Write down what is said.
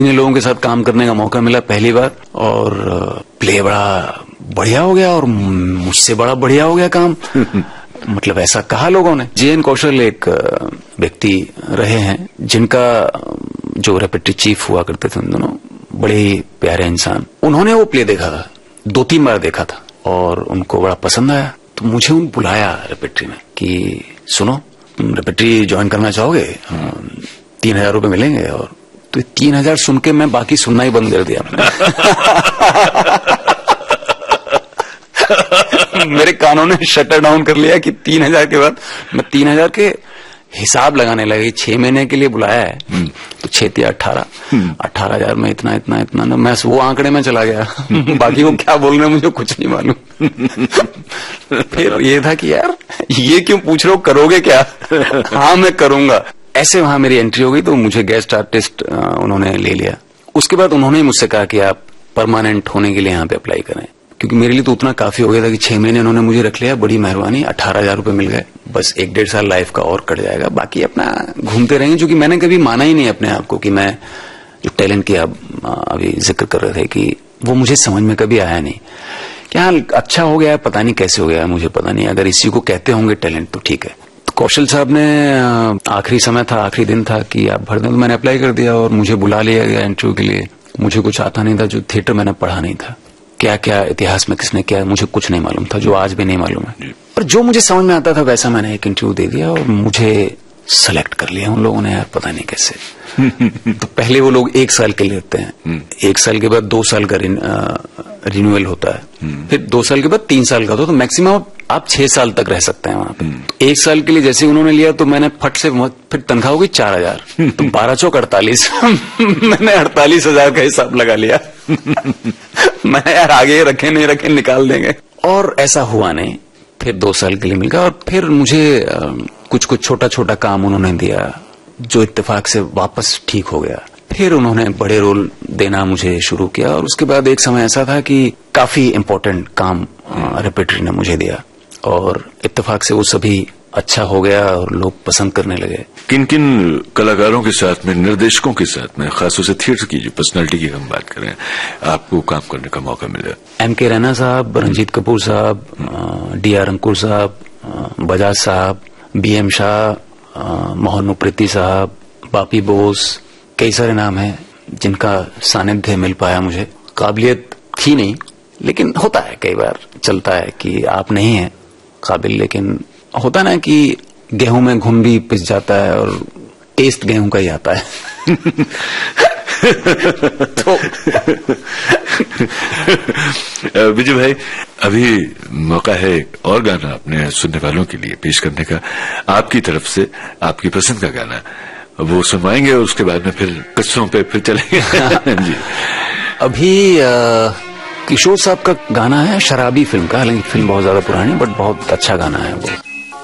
इन लोगों के साथ काम करने का मौका मिला पहली बार और प्ले बड़ा बढ़िया हो गया और मुझसे बड़ा बढ़िया हो गया काम। मतलब ऐसा कहा लोगों ने। जे.एन. कौशल एक व्यक्ति रहे हैं जिनका जो रेपेटरी चीफ हुआ करते थे, उन दोनों बड़े ही प्यारे इंसान। उन्होंने वो प्ले देखा था, 2-3 बार देखा था और उनको बड़ा पसंद आया। तो मुझे उन बुलाया रेपेटरी में कि सुनो, तुम रेपेटरी ज्वाइन करना चाहोगे, 3,000 रुपये मिलेंगे। और तो 3,000 सुन के मैं बाकी सुनना ही बंद कर दिया मेरे कानों ने शटर डाउन कर लिया कि 3,000 के बाद मैं 3,000 के हिसाब लगाने लगे। 6 महीने के लिए बुलाया है तो 6 या 18,000 में इतना इतना इतना ना, मैं वो आंकड़े में चला गया। बाकी वो क्या बोल रहे हैं मुझे कुछ नहीं मालूम। फिर ये था कि यार ये क्यों पूछ रहे हो, करोगे क्या? हाँ मैं करूंगा। ऐसे वहां मेरी एंट्री हो गई तो मुझे गेस्ट आर्टिस्ट उन्होंने ले लिया। उसके बाद उन्होंने मुझसे कहा कि आप परमानेंट होने के लिए यहाँ पे अप्लाई करें, क्योंकि मेरे लिए तो उतना काफी हो गया था कि 6 महीने उन्होंने मुझे रख लिया। बड़ी मेहरबानी, 18,000 रुपये मिल गए। बस 1-1.5 साल लाइफ का और कट जाएगा, बाकी अपना घूमते रहेंगे। क्योंकि मैंने कभी माना ही नहीं अपने आप को कि मैं जो टैलेंट की आप अभी जिक्र कर रहे थे कि वो मुझे समझ में कभी आया नहीं। क्या अच्छा हो गया है, पता नहीं कैसे हो गया है, मुझे पता नहीं। अगर इसी को कहते होंगे टैलेंट तो ठीक है। तो कौशल साहब ने आखिरी समय था, आखिरी दिन था कि आप भर दें, तो मैंने अप्लाई कर दिया और मुझे बुला लिया गया इंटरव्यू के लिए। मुझे कुछ आता नहीं था, जो थिएटर मैंने पढ़ा नहीं था, क्या क्या इतिहास में किसने क्या, मुझे कुछ नहीं मालूम था, जो आज भी नहीं मालूम है। और जो मुझे समझ में आता था वैसा मैंने एक इंटरव्यू दे दिया और मुझे सेलेक्ट कर लिया उन लोगों ने, यार पता नहीं कैसे। तो पहले वो लोग 1 साल के लिए लेते हैं, 1 साल के बाद 2 साल का रिन्यूअल होता है, फिर 2 साल के बाद 3 साल का होता है। तो मैक्सिमम आप 6 साल तक रह सकते हैं वहां पे। तो 1 साल के लिए जैसे उन्होंने लिया तो मैंने फट से, फिर तनख्वाह हो गई 4,000, तो 12 चौक 48। मैंने 48,000 का हिसाब लगा लिया। मैं यार आगे रखे नहीं रखे निकाल देंगे। और ऐसा हुआ नहीं, फिर 2 साल के लिए मिल गया। और फिर मुझे कुछ कुछ छोटा छोटा काम उन्होंने दिया जो इत्तेफाक से वापस ठीक हो गया। फिर उन्होंने बड़े रोल देना मुझे शुरू किया और उसके बाद एक समय ऐसा था कि काफी इम्पोर्टेंट काम रेपेटरी ने मुझे दिया और इत्तेफाक से वो सभी अच्छा हो गया और लोग पसंद करने लगे। किन किन कलाकारों के साथ में, निर्देशकों के साथ में, खासतौर से थिएटर की जो पर्सनालिटी की हम बात करें, आपको काम करने का मौका मिला? M.K. रैना साहब, रंजीत कपूर साहब, D.R. अंकुर साहब, बजाज साहब, B.M. शाह, मोहन उप्रेती साहब, बापी बोस, कई सारे नाम हैं जिनका सानिध्य मिल पाया मुझे। काबिलियत थी नहीं, लेकिन होता है कई बार, चलता है कि आप नहीं हैं काबिल, लेकिन होता ना कि गेहूं में घुन भी पिस जाता है और टेस्ट गेहूं का ही आता है। तो विजय भाई, अभी मौका है और गाना अपने सुनने वालों के लिए पेश करने का, आपकी तरफ से, आपकी पसंद का गाना वो सुनवाएंगे और उसके बाद में फिर किस्सों पे फिर चलेंगे। जी, अभी किशोर साहब का गाना है शराबी फिल्म का, हालांकि फिल्म बहुत ज्यादा पुरानी, बट बहुत अच्छा गाना है वो।